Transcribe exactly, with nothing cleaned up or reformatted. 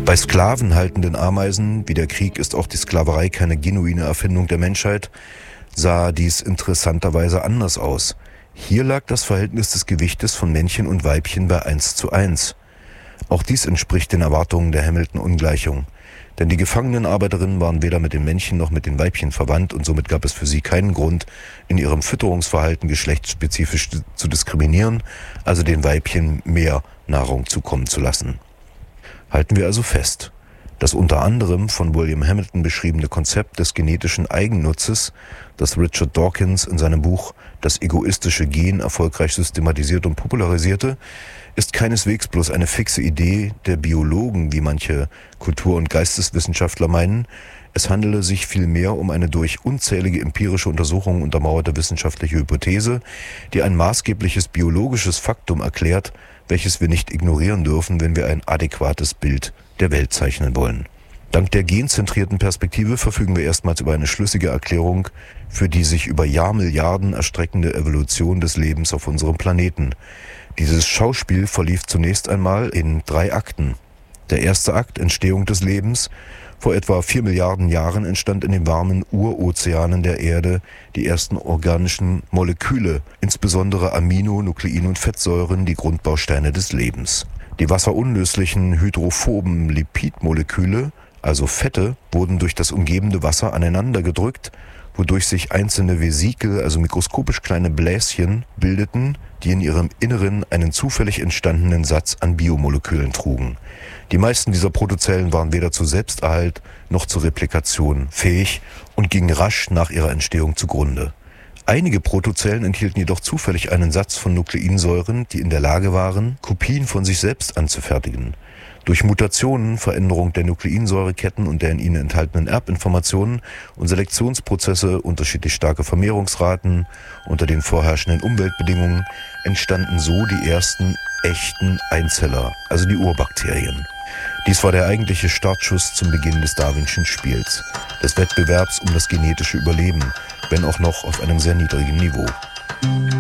Bei sklavenhaltenden Ameisen wie der Krieg ist auch die Sklaverei keine genuine Erfindung der Menschheit, sah dies interessanterweise anders aus. Hier lag das Verhältnis des Gewichtes von Männchen und Weibchen bei eins zu eins. Auch dies entspricht den Erwartungen der Hamilton-Ungleichung. Denn die gefangenen Arbeiterinnen waren weder mit den Männchen noch mit den Weibchen verwandt und somit gab es für sie keinen Grund, in ihrem Fütterungsverhalten geschlechtsspezifisch zu diskriminieren, also den Weibchen mehr Nahrung zukommen zu lassen. Halten wir also fest: Das unter anderem von William Hamilton beschriebene Konzept des genetischen Eigennutzes, das Richard Dawkins in seinem Buch »Das egoistische Gen« erfolgreich systematisiert und popularisierte, ist keineswegs bloß eine fixe Idee der Biologen, wie manche Kultur- und Geisteswissenschaftler meinen. Es handele sich vielmehr um eine durch unzählige empirische Untersuchungen untermauerte wissenschaftliche Hypothese, die ein maßgebliches biologisches Faktum erklärt, welches wir nicht ignorieren dürfen, wenn wir ein adäquates Bild der Welt zeichnen wollen. Dank der genzentrierten Perspektive verfügen wir erstmals über eine schlüssige Erklärung für die sich über Jahrmilliarden erstreckende Evolution des Lebens auf unserem Planeten. Dieses Schauspiel verlief zunächst einmal in drei Akten. Der erste Akt, Entstehung des Lebens. Vor etwa vier Milliarden Jahren entstand in den warmen Urozeanen der Erde die ersten organischen Moleküle, insbesondere Amino-, Nuklein- und Fettsäuren, die Grundbausteine des Lebens. Die wasserunlöslichen hydrophoben Lipidmoleküle, also Fette, wurden durch das umgebende Wasser aneinander gedrückt, wodurch sich einzelne Vesikel, also mikroskopisch kleine Bläschen, bildeten, die in ihrem Inneren einen zufällig entstandenen Satz an Biomolekülen trugen. Die meisten dieser Protozellen waren weder zu Selbsterhalt noch zur Replikation fähig und gingen rasch nach ihrer Entstehung zugrunde. Einige Protozellen enthielten jedoch zufällig einen Satz von Nukleinsäuren, die in der Lage waren, Kopien von sich selbst anzufertigen. Durch Mutationen, Veränderung der Nukleinsäureketten und der in ihnen enthaltenen Erbinformationen und Selektionsprozesse, unterschiedlich starke Vermehrungsraten unter den vorherrschenden Umweltbedingungen entstanden so die ersten echten Einzeller, also die Urbakterien. Dies war der eigentliche Startschuss zum Beginn des Darwinschen Spiels, des Wettbewerbs um das genetische Überleben, wenn auch noch auf einem sehr niedrigen Niveau.